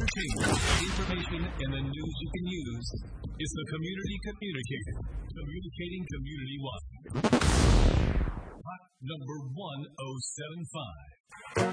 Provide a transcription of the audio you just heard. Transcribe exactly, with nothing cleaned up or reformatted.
entertainment, information, and the news you can use. It's the Community Communicator, communicating community-wide. Hot number one oh seven five.